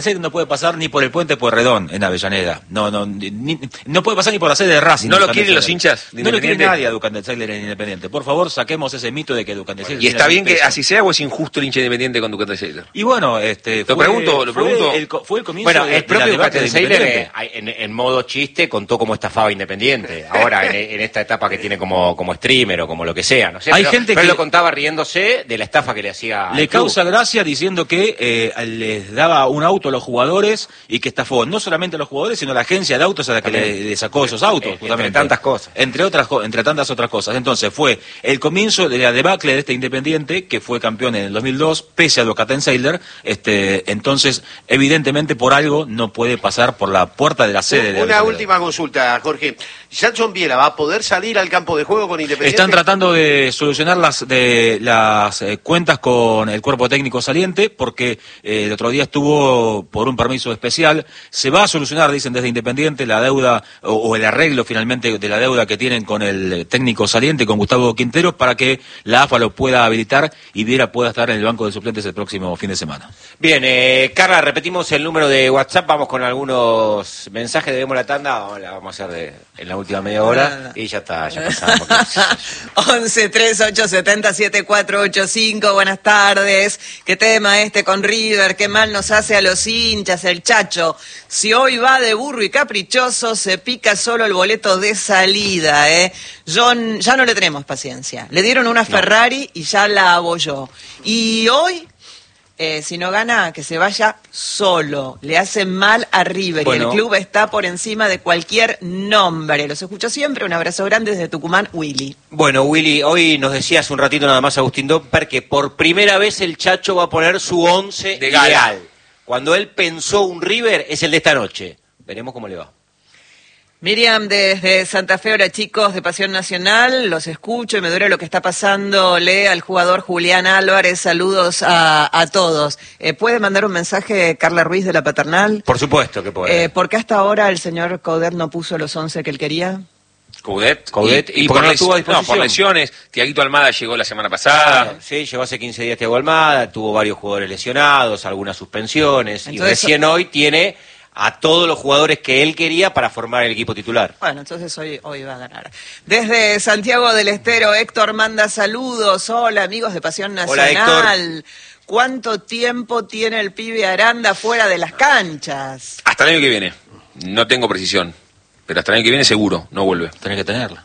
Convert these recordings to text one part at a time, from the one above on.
No puede pasar ni por el puente Pueyrredón en Avellaneda. No puede pasar ni por la sede de Racing. ¿No lo quieren los hinchas de No lo quiere Independiente? nadie a Ducandelsegler en Independiente. Por favor, saquemos ese mito de que Ducandelsegler... ¿Y está bien que así sea o es injusto el hincha Independiente con Ducandelsegler? Y bueno, Lo pregunto. Fue el comienzo Bueno, el propio Ducandelsegler Ducandelsegler en modo chiste contó cómo estafaba Independiente. Ahora, en esta etapa que tiene como streamer o como lo que sea, no sé. Hay pero, gente pero que lo contaba riéndose de la estafa que le hacía le al club. causa gracia diciendo que les daba un auto a los jugadores y que estafó no solamente a los jugadores, sino a la agencia de autos a la que le sacó esos autos, justamente. Entre tantas cosas. Entre tantas otras cosas. Entonces fue el comienzo de la debacle de este Independiente, que fue campeón en el 2002, pese a Ducandelsegler. Entonces, evidentemente, por algo no puede pasar por la puerta de la sede. de Una última consulta, Jorge. ¿Jackson Viela va a poder salir al campo de juego con Independiente? Están tratando de solucionar las cuentas con el cuerpo técnico saliente, porque el otro día estuvo por un permiso especial. Se va a solucionar, dicen desde Independiente, la deuda o el arreglo finalmente de la deuda que tienen con el técnico saliente, con Gustavo Quinteros, para que la AFA lo pueda habilitar y Viera pueda estar en el banco de suplentes el próximo fin de semana. Bien, Carla, repetimos el número de WhatsApp, vamos con algunos mensajes, debemos la tanda, la vamos a hacer en la última media hora y ya está, ya pasamos. 11 38 70 7485, buenas tardes. ¿Qué tema con River? ¿Qué mal nos hace a los hinchas el Chacho? Si hoy va de burro y caprichoso, se pica solo el boleto de salida, ya no le tenemos paciencia. Le dieron una Ferrari y ya la abolló. Y hoy, si no gana, que se vaya solo. Le hace mal a River y el club está por encima de cualquier nombre. Los escucho siempre. Un abrazo grande desde Tucumán, Willy. Bueno, Willy, hoy nos decía hace un ratito nada más Agustín Domper que por primera vez el Chacho va a poner su 11 ideal. Cuando él pensó un River, es el de esta noche. Veremos cómo le va. Miriam, desde Santa Fe, hola chicos de Pasión Nacional, los escucho y me duele lo que está pasándole al jugador Julián Álvarez, saludos a todos. ¿Puede mandar un mensaje Carla Ruiz de la Paternal? Por supuesto que puede. ¿Por qué hasta ahora el señor Coudet no puso los 11 que él quería? Coudet y por, no lo tuvo a disposición. por lesiones. Tiaguito Almada llegó la semana pasada. Sí, llegó hace 15 días Thiago Almada, tuvo varios jugadores lesionados, algunas suspensiones. Entonces, y recién hoy tiene a todos los jugadores que él quería para formar el equipo titular. Bueno, entonces hoy va a ganar. Desde Santiago del Estero, Héctor manda saludos. Hola, amigos de Pasión Nacional. Hola, Héctor. ¿Cuánto tiempo tiene el pibe Aranda fuera de las canchas? Hasta el año que viene. No tengo precisión. Pero hasta el año que viene seguro, no vuelve. Tenés que tenerla.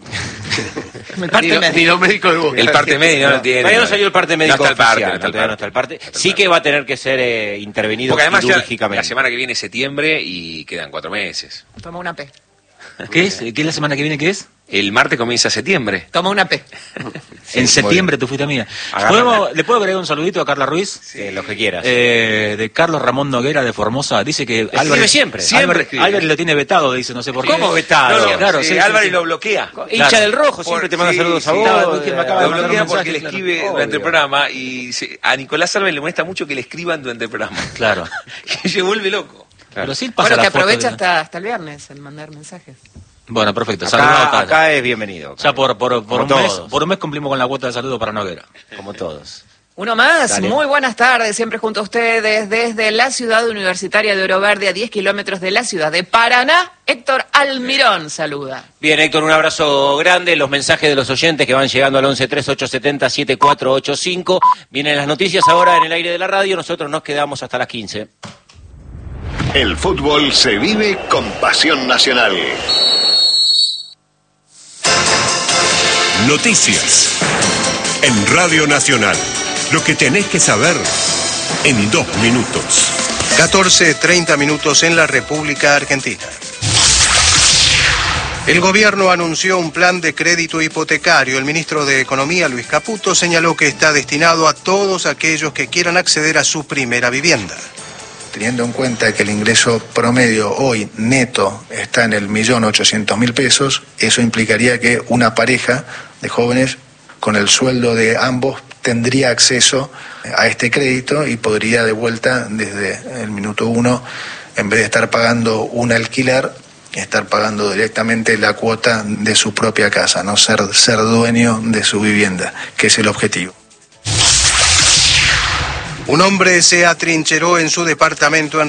Ni los médicos de Boca. El parte médico no lo tiene. Todavía no salió el parte médico oficial. Todavía no está el parte. Sí que va a tener que ser intervenido quirúrgicamente. La semana que viene es septiembre y quedan 4 meses. Toma una P. ¿Qué es? ¿Qué es la semana que viene? ¿Qué es? El martes comienza septiembre. Toma una P. En septiembre tú fuiste amiga. ¿Le puedo agregar un saludito a Carla Ruiz? Sí, lo que quieras. De Carlos Ramón Noguera de Formosa. Dice que Álvarez siempre Álvarez lo tiene vetado, dice, no sé por qué. ¿Cómo vetado? No, claro, sí, Álvarez lo bloquea. Hincha del Rojo, siempre te manda saludos a vos. Lo bloquea porque le escribe durante el programa y a Nicolás Álvarez le molesta mucho que le escriban durante el programa. Claro. Que se vuelve loco. Pero sí pasa bueno, que la foto aprovecha hasta el viernes el mandar mensajes. Bueno, perfecto. Acá es bienvenido. Ya por un mes cumplimos con la cuota de saludo para Noguera. Como todos. Uno más, Dale. Muy buenas tardes, siempre junto a ustedes desde la ciudad universitaria de Oro Verde, a 10 kilómetros de la ciudad de Paraná. Héctor Almirón saluda. Bien, Héctor, un abrazo grande. Los mensajes de los oyentes que van llegando al 1138707485. Vienen las noticias ahora en el aire de la radio. Nosotros nos quedamos hasta las 15. El fútbol se vive con Pasión Nacional. Noticias en Radio Nacional. Lo que tenés que saber en 2 minutos. 14:30 minutos en la República Argentina. El gobierno anunció un plan de crédito hipotecario. El ministro de Economía, Luis Caputo, señaló que está destinado a todos aquellos que quieran acceder a su primera vivienda. Teniendo en cuenta que el ingreso promedio hoy neto está en el 1.800.000 pesos, eso implicaría que una pareja de jóvenes con el sueldo de ambos tendría acceso a este crédito y podría de vuelta desde el minuto 1, en vez de estar pagando un alquiler, estar pagando directamente la cuota de su propia casa, no ser dueño de su vivienda, que es el objetivo. Un hombre se atrincheró en su departamento en